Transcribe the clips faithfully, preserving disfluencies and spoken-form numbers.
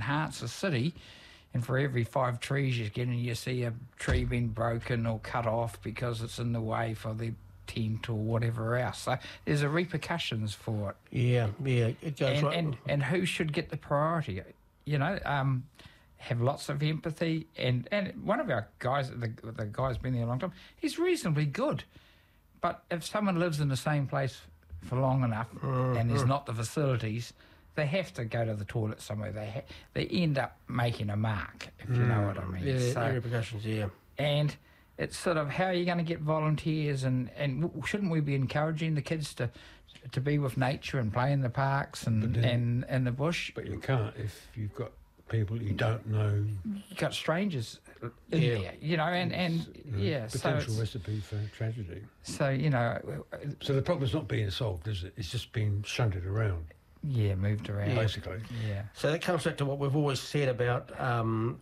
enhance a city, and for every five trees you get in, you see a tree being broken or cut off because it's in the way for the tent or whatever else. So there's a repercussions for it. Yeah, yeah, it goes and, right. And, and who should get the priority? You know, um, have lots of empathy. And, and one of our guys, the, the guy's been there a long time, he's reasonably good. But if someone lives in the same place for long enough mm, and there's mm. not the facilities, they have to go to the toilet somewhere. They ha- they end up making a mark, if mm. you know what I mean. Yeah, so, repercussions, yeah. And it's sort of, how are you going to get volunteers, and, and shouldn't we be encouraging the kids to to be with nature and play in the parks and then, and in the bush? But you can't if you've got people you don't know. You've got strangers in yeah. there, you know, and, and you know, yeah. Potential so recipe for tragedy. So, you know. So the problem's not being solved, is it? It's just being shunted around. Yeah, moved around. Yeah. Basically. Yeah. So that comes back to what we've always said about um,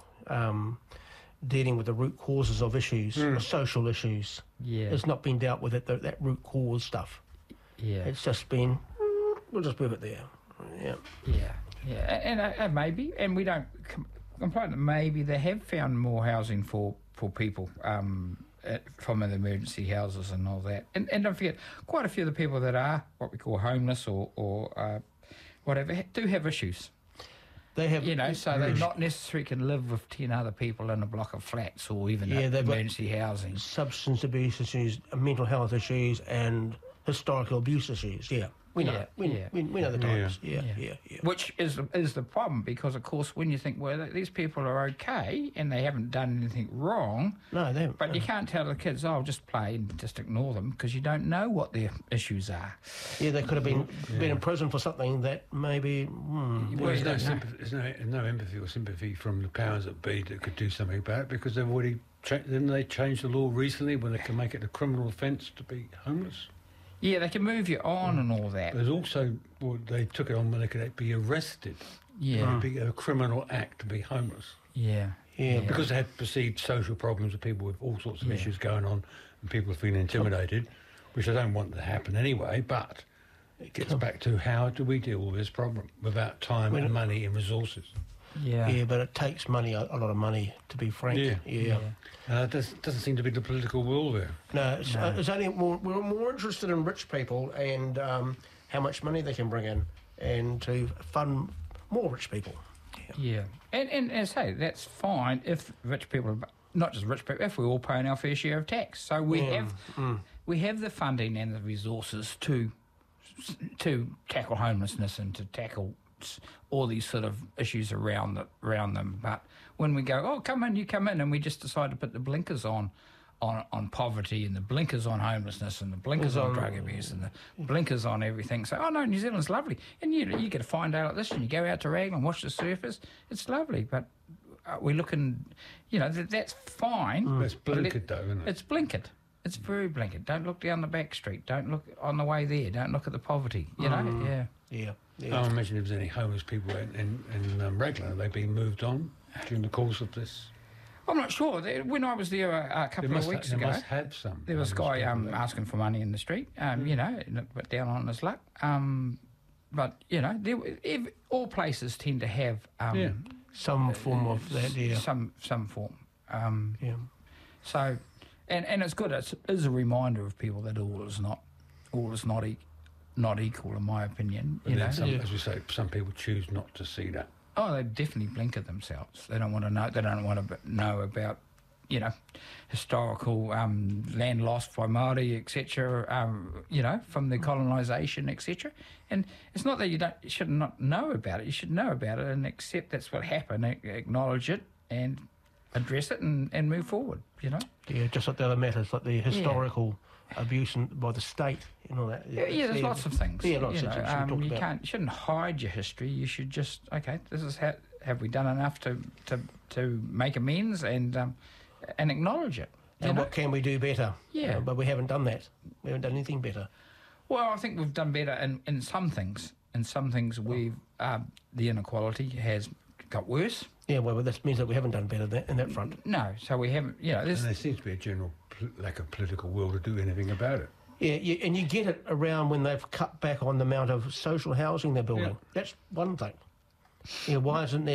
um, dealing with the root causes of issues, mm. social issues. Yeah. It's not been dealt with, it, that, that root cause stuff. Yeah. It's just been, mm, we'll just move it there. Yeah. Yeah. Yeah. And, and uh, maybe, and we don't com- complain that maybe they have found more housing for, for people um, uh, from the emergency houses and all that. And, and don't forget, quite a few of the people that are what we call homeless or, or uh, whatever do have issues. They have, you know, so they not necessarily can live with ten other people in a block of flats or even yeah, emergency housing. Substance abuse issues, mental health issues, and historical abuse issues. Yeah, we know. Yeah, we, yeah. we, we know the types. Yeah. Yeah, yeah, yeah. yeah. Which is is the problem, because of course when you think, well, these people are okay and they haven't done anything wrong. No, they haven't. But no. you can't tell the kids, oh, just play and just ignore them, because you don't know what their issues are. Yeah, they could have been yeah. been in prison for something that maybe. Hmm, well, there's no, sympathy, there's no no empathy or sympathy from the powers that be that could do something about it, because they've already cha- didn't they change the law recently when they can make it a criminal offence to be homeless. Yeah, they can move you on mm. and all that. There's also, well, they took it on when they could be arrested. Yeah. It would be a criminal act to be homeless. Yeah. Yeah. Because they had perceived social problems with people with all sorts of yeah. issues going on, and people are feeling intimidated, which I don't want to happen anyway, but it gets back to how do we deal with this problem without time when and money and resources. Yeah. Yeah, but it takes money, a, a lot of money, to be frank. Yeah. Yeah. yeah. Uh, it does, doesn't seem to be the political will there. No, it's, no. Uh, it's only more, we're more interested in rich people and um, how much money they can bring in, and to fund more rich people. Yeah. yeah. And, and as I say, that's fine if rich people, not just rich people, if we're all paying our fair share of tax. So we yeah. have mm. we have the funding and the resources to to tackle homelessness and to tackle all these sort of issues around the, around them. But when we go, oh, come in, you come in, and we just decide to put the blinkers on on, on poverty and the blinkers on homelessness and the blinkers on, on drug abuse and the blinkers on everything. So, oh, no, New Zealand's lovely. And you you get to find out this, and you go out to Raglan and watch the surfers. It's lovely, but uh, we're looking, you know, th- that's fine. Mm. It's blinkered, though, isn't it? It's blinkered. It's very blinkered. Don't look down the back street. Don't look on the way there. Don't look at the poverty, you know? Mm. Yeah. Yeah. I don't imagine if there's any homeless people in, in, in um, Raglan. Are they being moved on during the course of this? I'm not sure. When I was there a, a couple of weeks ha- ago, must have some there was a guy um, asking for money in the street, um, mm. you know, but down on his luck. Um, but, you know, there, if, all places tend to have... Um, yeah. Some form uh, of that, yeah. Some, some form. Um, yeah. So, and, and it's good. It's, it's a reminder of people that all is not, all is not equal. Not equal, in my opinion. But you know, some, yeah. as we say, some people choose not to see that. Oh, they definitely blink at themselves. They don't want to know. They don't want to know about, you know, historical um, land lost by Māori, et cetera. Um, you know, from the colonisation, et cetera. And it's not that you don't, you should not know about it. You should know about it and accept that's what happened. Acknowledge it and address it and, and move forward. You know. Yeah, just like the other matters, like the historical. Yeah. Abuse by the state and all that. Yeah, yeah there's yeah. lots of things. Yeah, lots you of know, things. Um, you about. can't, you shouldn't hide your history. You should just, okay, this is how, have we done enough to to, to make amends and um, and acknowledge it. And know? What can we do better? Yeah. Uh, but we haven't done that. We haven't done anything better. Well, I think we've done better in, in some things. In some things, we've uh, the inequality has got worse. Yeah, well, that means that we haven't done better that, in that front. No, so we haven't, you know... And there seems to be a general pl- lack of political will to do anything about it. Yeah, you, and you get it around when they've cut back on the amount of social housing they're building. Yeah. That's one thing. Yeah, why isn't there